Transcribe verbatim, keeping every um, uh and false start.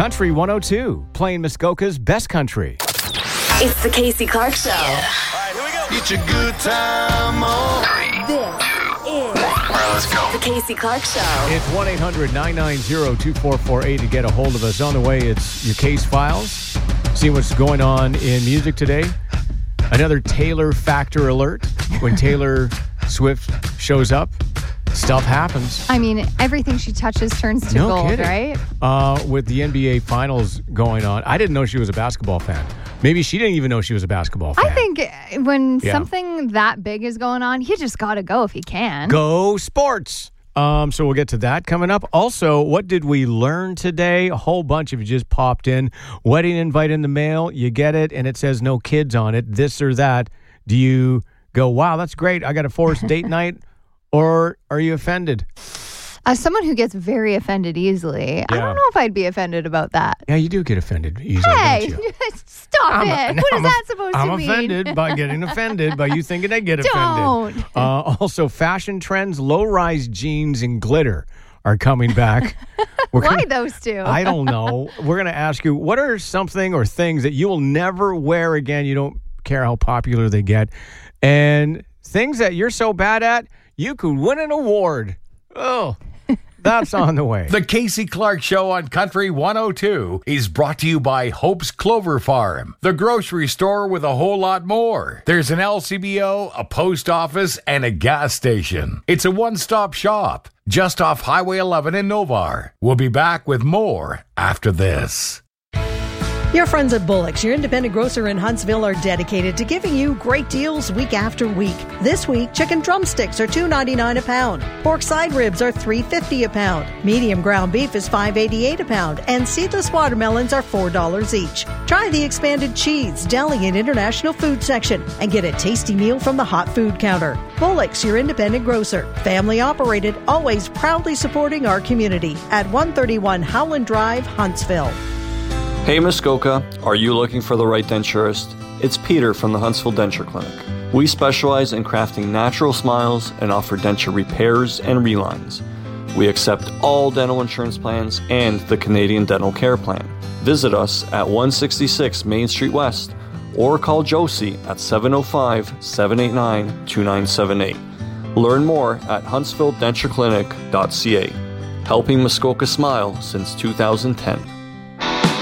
Country one oh two, playing Muskoka's best country. It's the Casey Clark Show. Yeah. All right, here we go. Get your good time on. Three, this two, is all right, let's go. the Casey Clark Show. It's one eight hundred nine nine zero two four four eight to get a hold of us. On the way, it's your case files. See what's going on in music today. Another Taylor Factor alert. When Taylor Swift shows up, stuff happens. I mean, everything she touches turns to no gold, kidding. right? Uh, with the N B A Finals going on, I didn't know she was a basketball fan. Maybe she didn't even know she was a basketball fan. I think when Yeah. something that big is going on, you just got to go if you can. Go sports. Um, so we'll get to that coming up. Also, what did we learn today? A whole bunch of you just popped in. Wedding invite in the mail. You get it, and it says no kids on it, this or that. Do you go, wow, that's great, I got a forced date night? Or are you offended? As someone who gets very offended easily, I Yeah. don't know if I'd be offended about that. Yeah, you do get offended easily, Hey, don't you? stop I'm, it. What is I'm, that supposed I'm to mean? offended by getting offended by you thinking I get Don't. offended. Uh, also, fashion trends, low-rise jeans and glitter are coming back. We're Why gonna- those two? I don't know. We're going to ask you, what are something or things that you will never wear again? You don't care how popular they get. And things that you're so bad at, you could win an award. Oh, that's on the way. The Casey Clark Show on Country one oh two is brought to you by Hope's Clover Farm, the grocery store with a whole lot more. There's an L C B O, a post office, and a gas station. It's a one-stop shop just off Highway eleven in Novar. We'll be back with more after this. Your friends at Bullock's, your independent grocer in Huntsville, are dedicated to giving you great deals week after week. This week, chicken drumsticks are two ninety-nine a pound. Pork side ribs are three fifty a pound. Medium ground beef is five eighty-eight a pound. And seedless watermelons are four dollars each. Try the expanded cheese, deli, and international food section and get a tasty meal from the hot food counter. Bullock's, your independent grocer. Family operated, always proudly supporting our community at one thirty-one Howland Drive, Huntsville. Hey Muskoka, are you looking for the right denturist? It's Peter from the Huntsville Denture Clinic. We specialize in crafting natural smiles and offer denture repairs and relines. We accept all dental insurance plans and the Canadian Dental Care Plan. Visit us at one sixty-six Main Street West or call Josie at seven oh five, seven eight nine, two nine seven eight. Learn more at huntsville denture clinic dot c a. Helping Muskoka smile since two thousand ten.